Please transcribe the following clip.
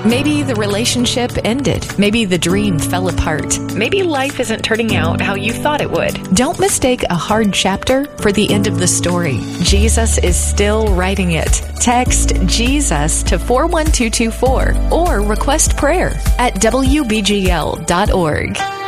Maybe the relationship ended. Maybe the dream fell apart. Maybe life isn't turning out how you thought it would. Don't mistake a hard chapter for the end of the story. Jesus is still writing it. Text Jesus to 41224 or request prayer at WBGL.org.